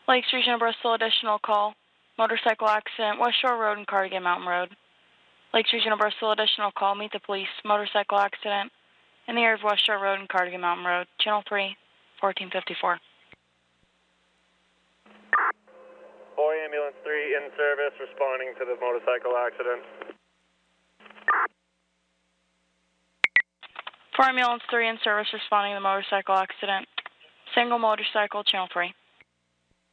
Lakes Region of Bristol, additional call. Motorcycle accident, West Shore Road and Cardigan Mountain Road. Lakes Region of Bristol, additional call. Meet the police. Motorcycle accident in the area of West Shore Road and Cardigan Mountain Road. Channel 3, 1454. Boy, Ambulance 3 in service, responding to the motorcycle accident. For Ambulance 3 in service, responding to the motorcycle accident. Single motorcycle, Channel 3.